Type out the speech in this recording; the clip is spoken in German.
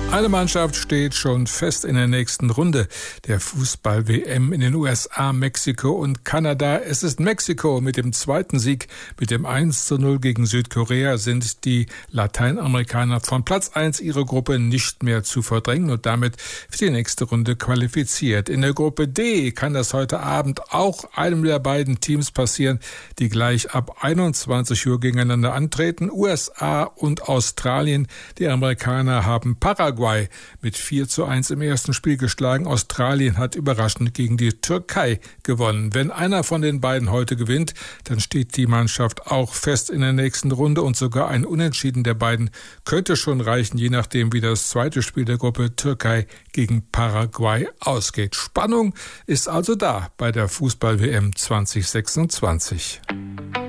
Eine Mannschaft steht schon fest in der nächsten Runde der Fußball-WM in den USA, Mexiko und Kanada. Es ist Mexiko. Mit dem zweiten Sieg, mit dem 1:0 gegen Südkorea, sind die Lateinamerikaner von Platz 1 ihrer Gruppe nicht mehr zu verdrängen und damit für die nächste Runde qualifiziert. In der Gruppe D kann das heute Abend auch einem der beiden Teams passieren, die gleich ab 21 Uhr gegeneinander antreten. USA und Australien. Die Amerikaner haben Paraguay mit 4:1 im ersten Spiel geschlagen. Australien hat überraschend gegen die Türkei gewonnen. Wenn einer von den beiden heute gewinnt, dann steht die Mannschaft auch fest in der nächsten Runde und sogar ein Unentschieden der beiden könnte schon reichen, je nachdem wie das zweite Spiel der Gruppe Türkei gegen Paraguay ausgeht. Spannung ist also da bei der Fußball-WM 2026.